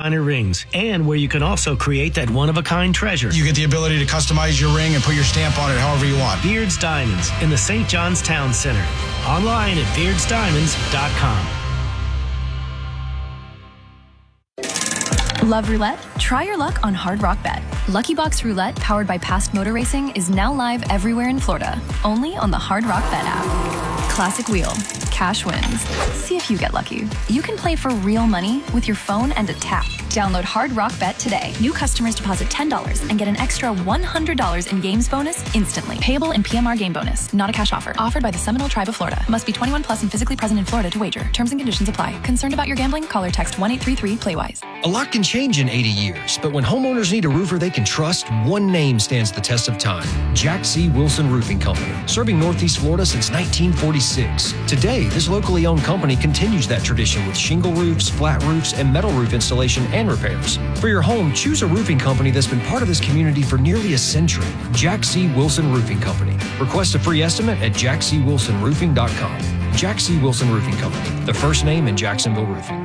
designer rings, and where you can also create that one-of-a-kind treasure. You get the ability to customize your ring and put your stamp on it however you want. Beards Diamonds in the St. John's Town Center. Online at beardsdiamonds.com. Love roulette? Try your luck on Hard Rock Bet. Lucky Box Roulette, powered by Past Motor Racing, is now live everywhere in Florida, only on the Hard Rock Bet app. Classic wheel, cash wins. See if you get lucky. You can play for real money with your phone and a tap. Download Hard Rock Bet today. New customers deposit $10 and get an extra $100 in games bonus instantly. Payable in PMR game bonus. Not a cash offer. Offered by the Seminole Tribe of Florida. Must be 21 plus and physically present in Florida to wager. Terms and conditions apply. Concerned about your gambling? Call or text 1-833-PLAYWISE. A lot can change in 80 years, but when homeowners need a roofer they can trust, one name stands the test of time. Jack C. Wilson Roofing Company, serving Northeast Florida since 1946. Today, this locally owned company continues that tradition with shingle roofs, flat roofs, and metal roof installation and repairs. For your home, choose a roofing company that's been part of this community for nearly a century. Jack C. Wilson Roofing Company. Request a free estimate at jackcwilsonroofing.com. Jack C. Wilson Roofing Company, the first name in Jacksonville roofing.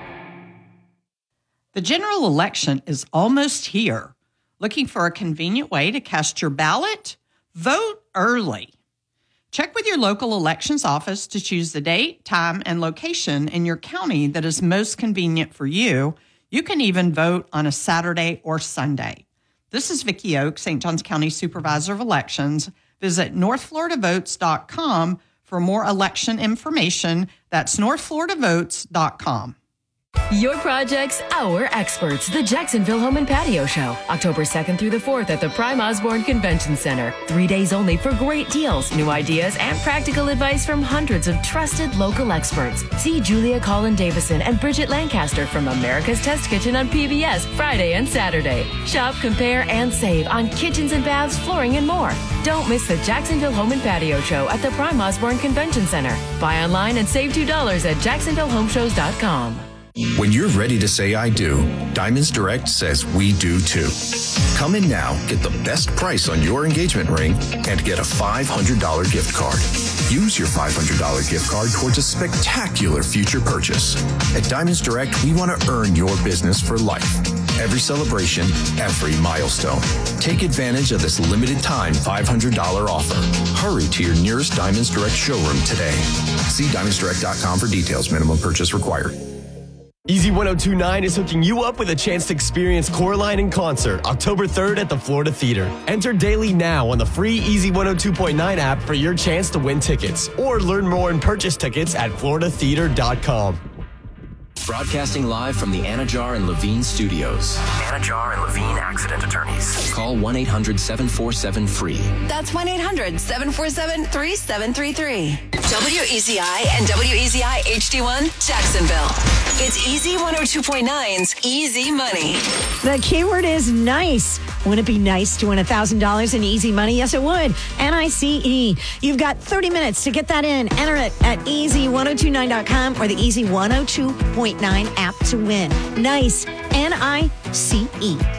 The general election is almost here. Looking for a convenient way to cast your ballot? Vote early. Check with your local elections office to choose the date, time, and location in your county that is most convenient for you. You can even vote on a Saturday or Sunday. This is Vicki Oak, St. Johns County Supervisor of Elections. Visit northfloridaVotes.com for more election information. That's northfloridaVotes.com. Your projects, our experts. The Jacksonville Home and Patio Show, October 2nd through the 4th at the Prime Osborne Convention Center. 3 days only for great deals, new ideas, and practical advice from hundreds of trusted local experts. See Julia Collin Davison and Bridget Lancaster from America's Test Kitchen on PBS Friday and Saturday. Shop, compare, and save on kitchens and baths, flooring, and more. Don't miss the Jacksonville Home and Patio Show at the Prime Osborne Convention Center. Buy online and save $2 at jacksonvillehomeshows.com. When you're ready to say I do, Diamonds Direct says we do too. Come in now, get the best price on your engagement ring, and get a $500 gift card. Use your $500 gift card towards a spectacular future purchase. At Diamonds Direct, we want to earn your business for life. Every celebration, every milestone. Take advantage of this limited time $500 offer. Hurry to your nearest Diamonds Direct showroom today. See diamondsdirect.com for details. Minimum purchase required. Easy 102.9 is hooking you up with a chance to experience Coraline in concert October 3rd at the Florida Theater. Enter daily now on the free Easy 102.9 app for your chance to win tickets, or learn more and purchase tickets at floridatheater.com. Broadcasting live from the Anajar and Levine studios. Anajar and Levine Accident Attorneys. Call 1-800-747-FREE. That's 1-800-747-3733. WEZI and WEZI HD1 Jacksonville. It's Easy 102.9's Easy Money. The keyword is nice. Wouldn't it be nice to win $1,000 in easy money? Yes, it would. NICE. You've got 30 minutes to get that in. Enter it at easy1029.com or the Easy 102.9 app to win. Nice. NICE.